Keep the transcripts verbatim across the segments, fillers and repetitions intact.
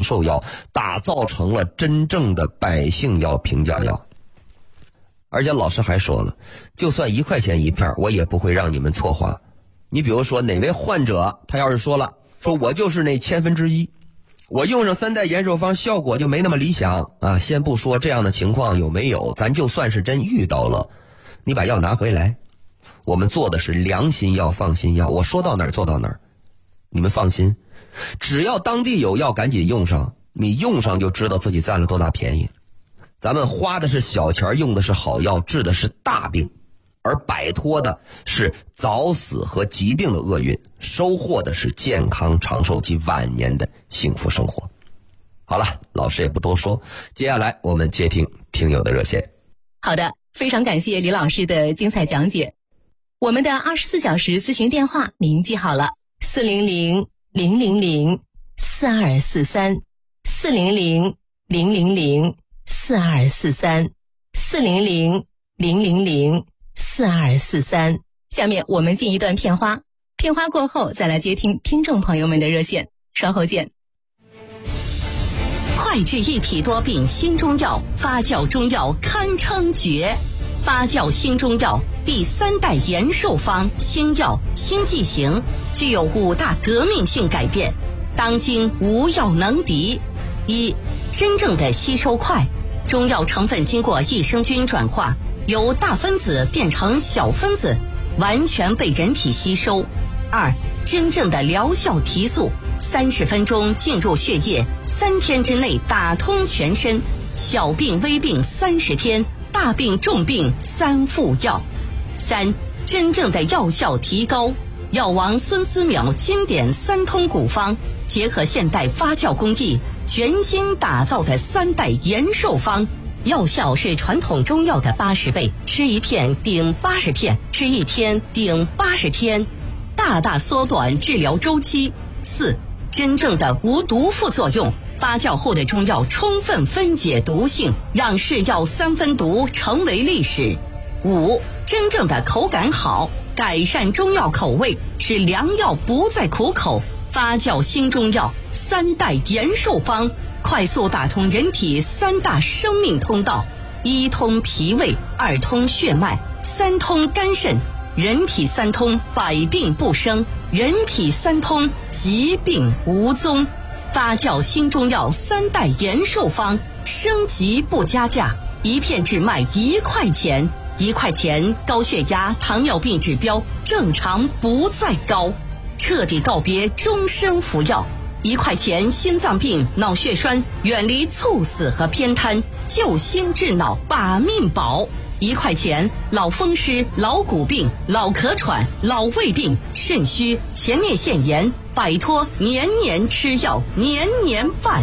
寿药打造成了真正的百姓药、平价药。而且老师还说了，就算一块钱一片，我也不会让你们错花。你比如说哪位患者，他要是说了，说我就是那千分之一，我用上三代延寿方效果就没那么理想啊，先不说这样的情况有没有，咱就算是真遇到了，你把药拿回来，我们做的是良心药、放心药，我说到哪儿做到哪儿，你们放心，只要当地有药赶紧用上，你用上就知道自己占了多大便宜。咱们花的是小钱，用的是好药，治的是大病，而摆脱的是早死和疾病的厄运，收获的是健康长寿及晚年的幸福生活。好了，老师也不多说，接下来我们接听听友的热线。 好的，非常感谢李老师的精彩讲解。我们的二十四小时咨询电话您记好了，四零零零零零四二四三，四零零零零零四二四三，四零零零零零四二四三。下面我们进一段片花，片花过后再来接听听众朋友们的热线，稍后见。 快治一体多病新中药，发酵中药堪称绝。发酵新中药第三代延寿方新药新剂型，具有五大革命性改变，当今无药能敌。一、真正的吸收快，中药成分经过益生菌转化，由大分子变成小分子，完全被人体吸收。二、真正的疗效提速，三十分钟进入血液，三天之内打通全身，小病微病三十天，大病重病三副药。三、真正的药效提高，药王孙思邈经典三通古方，结合现代发酵工艺，全新打造的三代延寿方，药效是传统中药的八十倍，吃一片顶八十片，吃一天顶八十天，大大缩短治疗周期。四、真正的无毒副作用，发酵后的中药充分分解毒性，让是药三分毒成为历史。五、真正的口感好，改善中药口味，使良药不再苦口。发酵新中药三代延寿方，快速打通人体三大生命通道：一通脾胃，二通血脉，三通肝肾。人体三通，百病不生；人体三通，疾病无踪。发酵新中药三代延寿方，升级不加价，一片只卖一块钱，一块钱高血压、糖尿病指标正常不再高，彻底告别终身服药。一块钱心脏病、脑血栓远离猝死和偏瘫，救心治脑把命保。一块钱老风湿、老骨病、老咳喘、老胃病、肾虚、前列腺炎，摆脱年年吃药、年年犯。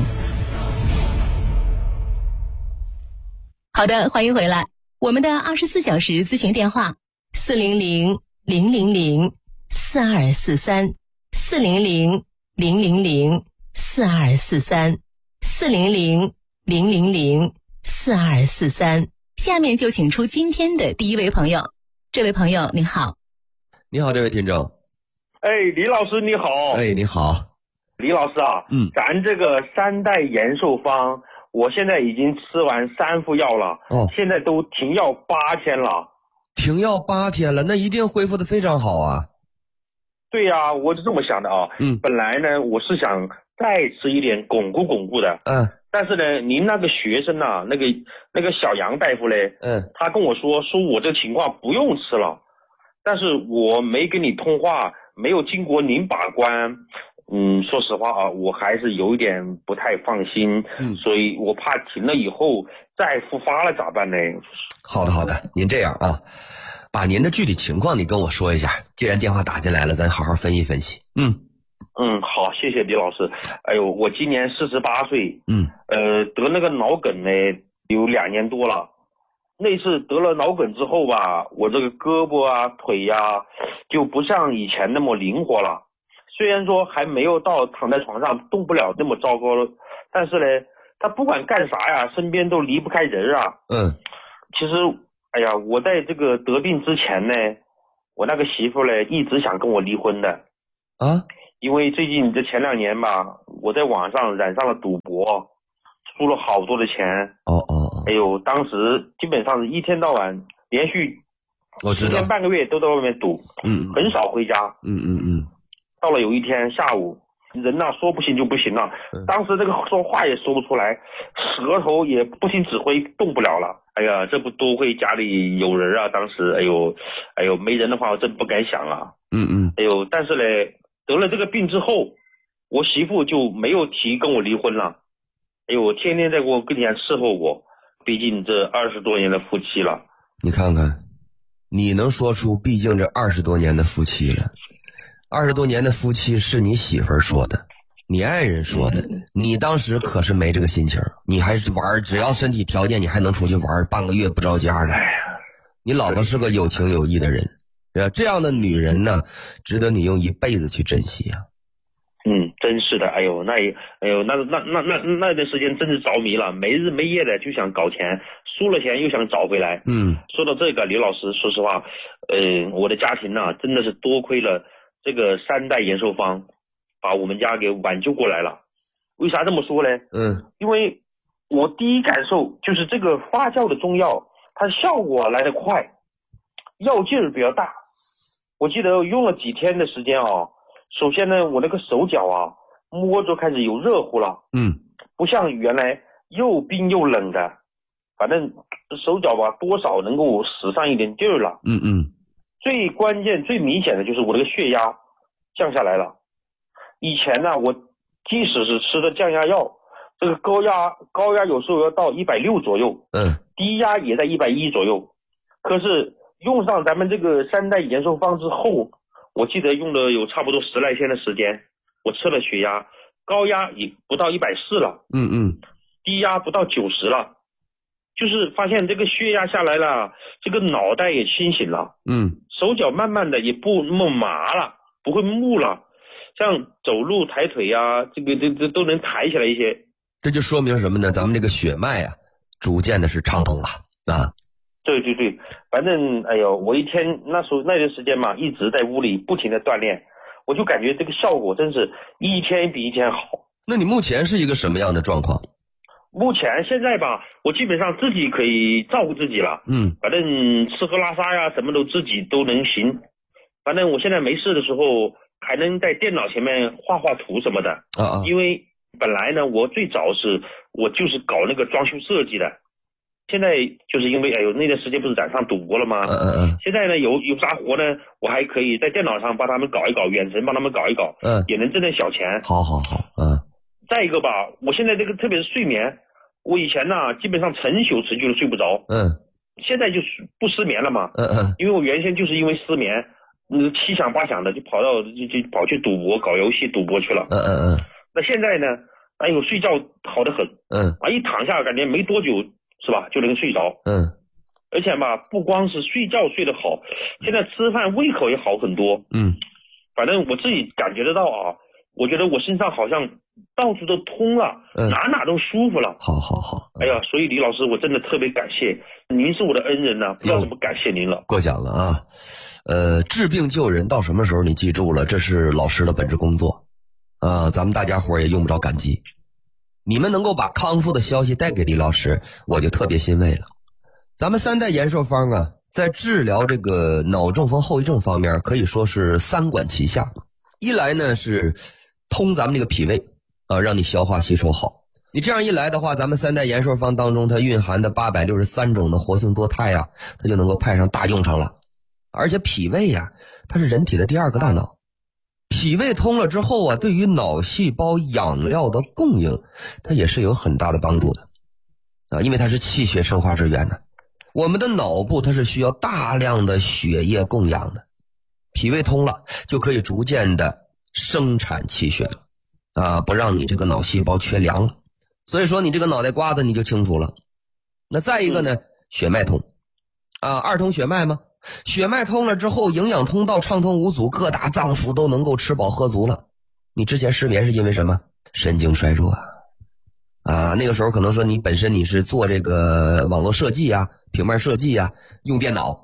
好的，欢迎回来。我们的二十四小时咨询电话：四零零零零零四二四三，四零零零零零四二四三，四零零零零零四二四三。下面就请出今天的第一位朋友。这位朋友您好。 你好，这位听众。 哎，李老师你好。 哎，你好。 李老师啊， 嗯， 咱这个三代延寿方，我现在已经吃完三副药了， 哦， 现在都停药八天了。 停药八天了，那一定恢复的非常好啊。 对呀、啊，我是这么想的啊。 嗯， 本来呢，我是想再吃一点巩固巩固的。 嗯。 但是呢，您那个学生呐、啊，那个那个小杨大夫嘞， 嗯， 他跟我说，说我这情况不用吃了，但是我没跟你通话，没有经过您把关，嗯，说实话啊，我还是有一点不太放心， 嗯， 所以我怕停了以后再复发了咋办呢？ 好的好的，您这样啊，把您的具体情况你跟我说一下，既然电话打进来了，咱好好分析分析。嗯。 嗯，好，谢谢李老师。哎呦，我今年四十八岁， 嗯， 呃，得那个脑梗呢，有两年多了。那次得了脑梗之后吧，我这个胳膊啊、腿呀、啊，就不像以前那么灵活了。虽然说还没有到躺在床上动不了那么糟糕了，但是呢，他不管干啥呀，身边都离不开人啊。 嗯， 其实，哎呀，我在这个得病之前呢，我那个媳妇呢，一直想跟我离婚的。 啊？ 因为最近这前两年吧，我在网上染上了赌博，输了好多的钱。 哦哦哦。 哎呦，当时基本上是一天到晚连续我知道十天半个月都在外面赌， 嗯， 很少回家。 嗯嗯嗯。 到了有一天下午，人呐说不行就不行了， 嗯、 当时这个说话也说不出来，舌头也不听指挥，动不了了。哎呀，这不多亏家里有人啊！当时，哎呦，哎呦，没人的话我真不敢想啊。 嗯嗯。 哎呦，但是嘞，得了这个病之后，我媳妇就没有提跟我离婚了。哎呦，我天天在我跟前伺候我，毕竟这二十多年的夫妻了。 你看看，你能说出毕竟这二十多年的夫妻了。二十多年的夫妻是你媳妇儿说的，你爱人说的，你当时可是没这个心情，你还是玩，只要身体条件，你还能出去玩半个月不着家呢。你老婆是个有情有义的人，这样的女人呢，值得你用一辈子去珍惜啊。 嗯，真是的，哎呦，那也，哎呦，那那那那那段时间真是着迷了，没日没夜的就想搞钱，输了钱又想找回来。 嗯， 说到这个，刘老师，说实话，呃，我的家庭呢、啊，真的是多亏了这个三代延寿方，把我们家给挽救过来了。为啥这么说呢？ 嗯， 因为我第一感受就是这个发酵的中药，它效果来得快，药劲儿比较大。我记得用了几天的时间啊，首先呢，我那个手脚啊，摸着开始有热乎了。 嗯， 不像原来又冰又冷的，反正手脚吧，多少能够使上一点劲儿了。 嗯嗯。 最关键、最明显的就是我这个血压降下来了。以前呢，我即使是吃的降压药，这个高压高压有时候要到一百六左右， 嗯， 低压也在一百一左右。可是用上咱们这个三代延寿方之后，我记得用了有差不多十来天的时间，我测了血压，高压也不到一百四了， 嗯嗯， 低压不到九十了。就是发现这个血压下来了，这个脑袋也清醒了， 嗯， 手脚慢慢的也不那么麻了，不会木了，像走路抬腿啊，这个这这都能抬起来一些。 这就说明什么呢？咱们这个血脉啊，逐渐的是畅通了啊。 对对对，反正哎呦，我一天那时候那段时间嘛，一直在屋里不停的锻炼，我就感觉这个效果真是一天比一天好。 那你目前是一个什么样的状况？ 目前现在吧，我基本上自己可以照顾自己了。 嗯， 反正吃喝拉撒呀，什么都自己都能行。反正我现在没事的时候，还能在电脑前面画画图什么的。 啊啊！ 因为本来呢，我最早是我就是搞那个装修设计的。现在就是因为哎呦那段时间不是染上赌博了吗？ 嗯嗯嗯。 现在呢有有啥活呢，我还可以在电脑上帮他们搞一搞，远程帮他们搞一搞， 嗯， 也能挣点小钱。 好好好，嗯。 再一个吧，我现在这个特别是睡眠。我以前呢，基本上成宿持续都睡不着， 嗯， 现在就是不失眠了嘛， 嗯嗯， 因为我原先就是因为失眠，嗯，七想八想的就跑到就就跑去赌博、搞游戏、赌博去了， 嗯嗯嗯， 那现在呢，哎呦，睡觉好得很， 嗯， 啊，一躺下感觉没多久是吧，就能睡着， 嗯， 而且吧，不光是睡觉睡得好，现在吃饭胃口也好很多， 嗯， 反正我自己感觉得到啊，我觉得我身上好像到处都通了， 嗯， 哪哪都舒服了。 好好好， 哎呀，所以李老师，我真的特别感谢您，是我的恩人呢、啊，不知道怎么感谢您了。 过奖了啊，呃，治病救人到什么时候你记住了，这是老师的本职工作，呃，咱们大家伙也用不着感激，你们能够把康复的消息带给李老师，我就特别欣慰了。咱们三代延寿方啊，在治疗这个脑中风后遗症方面，可以说是三管齐下。一来呢是通咱们这个脾胃啊，让你消化吸收好。你这样一来的话，咱们三代延寿方当中它蕴含的八百六十三种的活性多肽啊，它就能够派上大用场了。而且脾胃呀、啊，它是人体的第二个大脑，脾胃通了之后啊，对于脑细胞养料的供应，它也是有很大的帮助的啊，因为它是气血生化之源呢。我们的脑部它是需要大量的血液供养的，脾胃通了就可以逐渐的生产气血了啊，不让你这个脑细胞缺粮了。所以说你这个脑袋瓜子你就清楚了。那再一个呢，血脉通啊，二通血脉吗？血脉通了之后，营养通道畅通无阻，各大脏腑都能够吃饱喝足了。你之前失眠是因为什么？神经衰弱啊。啊，那个时候可能说你本身你是做这个网络设计啊、平面设计啊，用电脑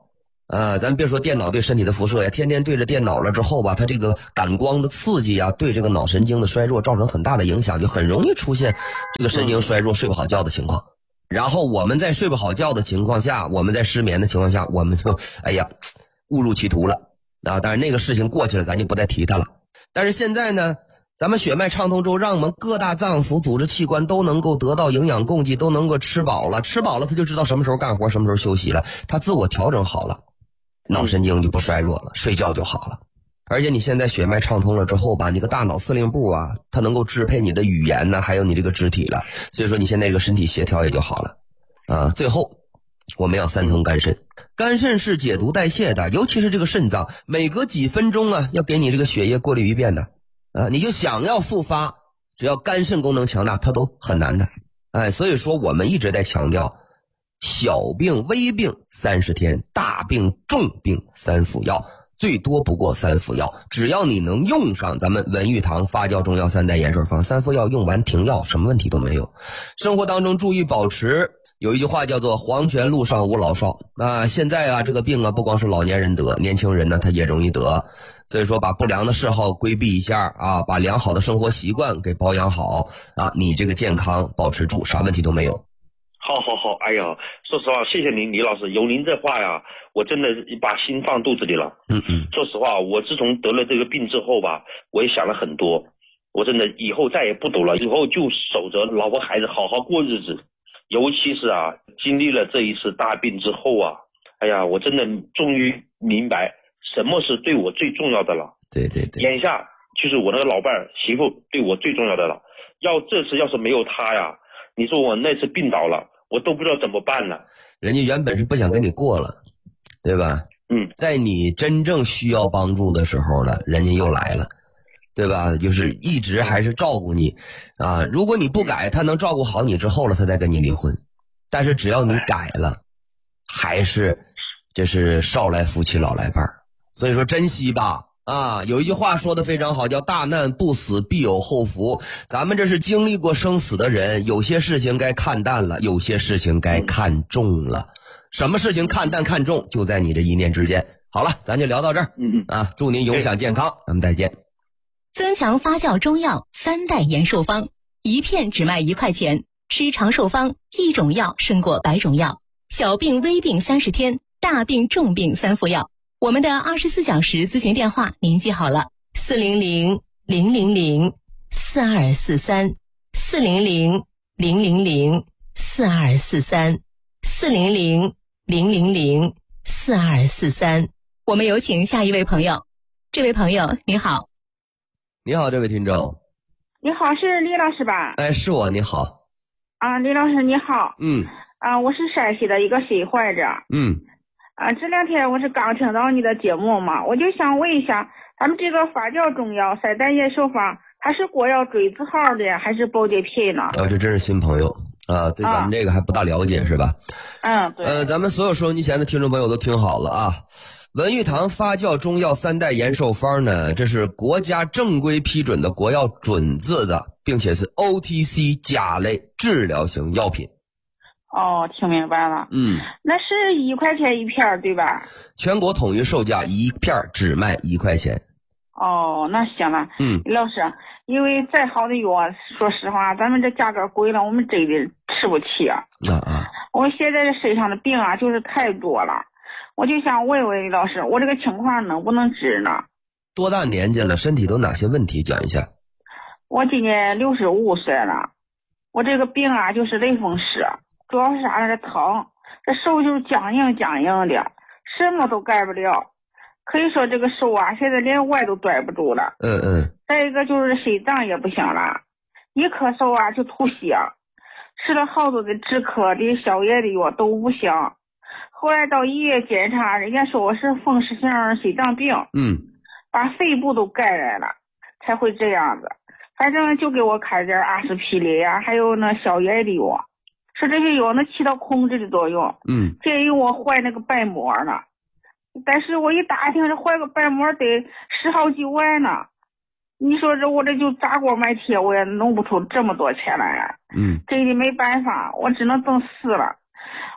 呃，咱别说电脑对身体的辐射呀，天天对着电脑了之后吧，它这个感光的刺激啊，对这个脑神经的衰弱造成很大的影响，就很容易出现这个神经衰弱、睡不好觉的情况。然后我们在睡不好觉的情况下，我们在失眠的情况下，我们就哎呀误入歧途了啊！当然那个事情过去了，咱就不再提它了。但是现在呢，咱们血脉畅通之后，让我们各大脏腑、组织器官都能够得到营养供给，都能够吃饱了，吃饱了他就知道什么时候干活，什么时候休息了，他自我调整好了，脑神经就不衰弱了，睡觉就好了。而且你现在血脉畅通了之后吧，你个大脑司令部啊，它能够支配你的语言呢，还有你这个肢体了，所以说你现在这个身体协调也就好了啊。最后我们要三通肝肾，肝肾是解毒代谢的，尤其是这个肾脏，每隔几分钟啊要给你这个血液过滤一遍的啊，你就想要复发，只要肝肾功能强大，它都很难的。哎，所以说我们一直在强调，小病微病三十天，大病重病三服药。最多不过三副药，只要你能用上咱们文玉堂发酵中药三代延寿方，三副药用完停药，什么问题都没有。生活当中注意保持，有一句话叫做黄泉路上无老少。那现在啊，这个病啊，不光是老年人得，年轻人呢他也容易得。所以说把不良的嗜好规避一下啊，把良好的生活习惯给保养好啊，你这个健康保持住，啥问题都没有。 好好好，哎呀，说实话，谢谢您，李老师，有您这话呀，我真的把心放肚子里了。 嗯嗯， 说实话，我自从得了这个病之后吧，我也想了很多，我真的以后再也不赌了，以后就守着老婆孩子好好过日子。尤其是啊，经历了这一次大病之后啊，哎呀，我真的终于明白什么是对我最重要的了。 对对对， 眼下就是我那个老伴儿媳妇对我最重要的了。要这次要是没有她呀，你说我那次病倒了，我都不知道怎么办了。 人家原本是不想跟你过了，对吧？ 嗯， 在你真正需要帮助的时候了，人家又来了，对吧？就是一直还是照顾你啊。如果你不改，他能照顾好你之后了，他再跟你离婚。但是只要你改了，还是这是少来夫妻老来伴儿。所以说珍惜吧。啊，有一句话说的非常好，叫大难不死必有后福。咱们这是经历过生死的人，有些事情该看淡了，有些事情该看重了。什么事情看淡看重，就在你这一念之间。好了，咱就聊到这儿。 嗯嗯啊，祝您永享健康，咱们再见。 增强发酵中药三代延寿方，一片只卖一块钱，吃长寿方，一种药胜过百种药。小病微病三十天，大病重病三副药。我们的二十四小时咨询电话您记好了，四零零零零零四二四三，四零零零零零四二四三，四零零零零零四二四三。我们有请下一位朋友。这位朋友你好。 你好，这位听众。 你好，是李老师吧？ 哎，是我。你好。 啊，李老师你好。 嗯。 啊，我是陕西的一个心患者。 嗯。 啊，这两天我是刚听到你的节目嘛，我就想问一下，咱们这个发酵中药三代延寿方，它是国药锥子号的还是保洁品呢？ 哦，这真是新朋友啊，对咱们这个还不大了解、啊、是吧？ 嗯，对。 呃，咱们所有收音机前的听众朋友都听好了啊，文玉堂发酵中药三代延寿方呢，这是国家正规批准的国药准字的，并且是 O T C 甲类治疗型药品。 哦，听明白了。 嗯， 那是一块钱一片对吧？ 全国统一售价一片只卖一块钱。 哦，那行了。 嗯， 老师，因为再好的药，说实话，咱们这价格贵了，我们真的吃不起啊。 啊啊！ 我现在身上的病啊，就是太多了，我就想问问老师，我这个情况能不能治呢？ 多大年纪了？身体都哪些问题？讲一下。 我今年六十五岁了，我这个病啊，就是类风湿。主要是啥呢？这疼，这手就是僵硬僵硬的，什么都干不了。可以说这个手啊，现在连碗都端不住了。 嗯嗯。 再一个就是心脏也不行了，一咳嗽啊就吐血，吃了好多的止咳的消炎的药都不行。后来到医院检查，人家说我是风湿性心脏病。 嗯。 把肺部都感染了，才会这样子。反正就给我开点阿司匹林啊，还有那消炎的药。说这些药能起到控制的作用， 嗯， 建议我换那个瓣膜呢，但是我一打听，这换个瓣膜得十好几万呢。你说这我这就砸锅卖铁，我也弄不出这么多钱来。 嗯， 真的没办法，我只能等死了。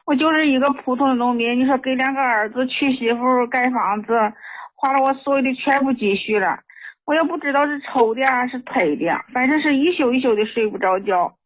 我就是一个普通的农民，你说给两个儿子娶媳妇盖房子，花了我所有的全部积蓄了，我也不知道是抽的啊是赔的，反正是一宿一宿的睡不着觉。